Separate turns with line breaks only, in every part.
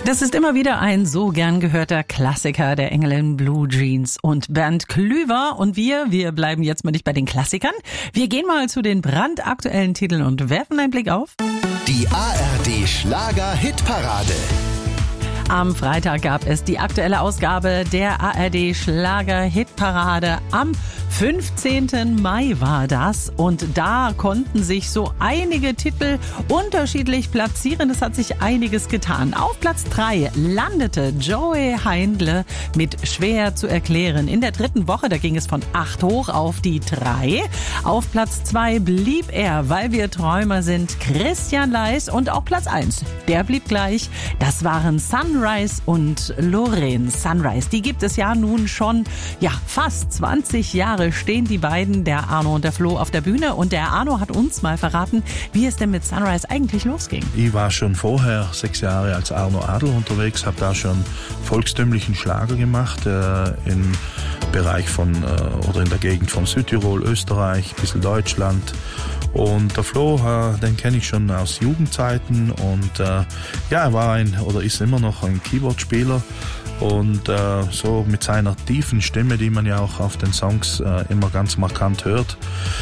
Das ist immer wieder ein so gern gehörter Klassiker der England Blue Jeans und Bernd Klüver. Und wir bleiben jetzt mal nicht bei den Klassikern. Wir gehen mal zu den brandaktuellen Titeln und werfen einen Blick auf
die ARD Schlager-Hitparade.
Am Freitag gab es die aktuelle Ausgabe der ARD Schlager-Hitparade. Am 15. Mai war das und da konnten sich so einige Titel unterschiedlich platzieren. Es hat sich einiges getan. Auf Platz 3 landete Joey Heindle mit Schwer zu erklären. In der dritten Woche, da ging es von 8 hoch auf die 3. Auf Platz 2 blieb er, weil wir Träumer sind, Christian Leis, und auch Platz 1, der blieb gleich. Das waren Sunrise und Lorraine. Sunrise, die gibt es ja nun schon, fast 20 Jahre stehen die beiden, der Arno und der Flo, auf der Bühne. Und der Arno hat uns mal verraten, wie es denn mit Sunrise eigentlich losging.
Ich war schon vorher 6 Jahre als Arno Adel unterwegs, habe da schon volkstümlichen Schlager gemacht, im Bereich oder in der Gegend von Südtirol, Österreich, ein bisschen Deutschland. Und der Flo, den kenne ich schon aus Jugendzeiten und er war ist immer noch ein Keyboard-Spieler und so mit seiner tiefen Stimme, die man ja auch auf den Songs immer ganz markant hört,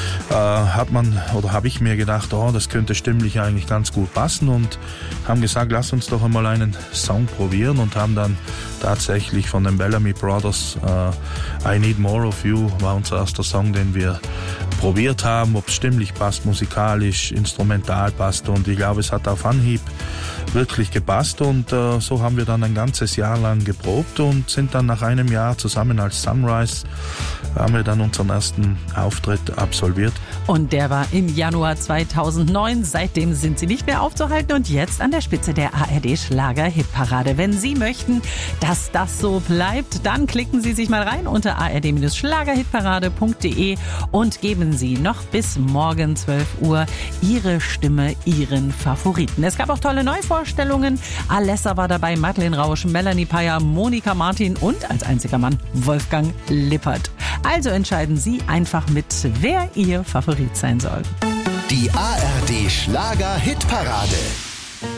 habe ich mir gedacht, das könnte stimmlich eigentlich ganz gut passen und haben gesagt, lass uns doch einmal einen Song probieren und haben dann tatsächlich von den Bellamy Brothers I Need More of You war unser erster Song, den wir probiert haben, ob es stimmlich passt, musikalisch, instrumental passt, und ich glaube, es hat auf Anhieb wirklich gepasst und so haben wir dann ein ganzes Jahr lang geprobt und sind dann nach einem Jahr zusammen als Sunrise, haben wir dann unseren ersten Auftritt absolviert.
Und der war im Januar 2009. Seitdem sind sie nicht mehr aufzuhalten und jetzt an der Spitze der ARD Schlager-Hitparade. Wenn Sie möchten, dass das so bleibt, dann klicken Sie sich mal rein unter ard-schlagerhitparade.de und geben Sie noch bis morgen 12 Uhr Ihre Stimme, Ihren Favoriten. Es gab auch tolle Neuvorstellungen. Alessa war dabei, Madeleine Rausch, Melanie Payer, Monika Martin und als einziger Mann Wolfgang Lippert. Also entscheiden Sie einfach mit, wer Ihr Favorit sein soll.
Die ARD Schlager-Hitparade.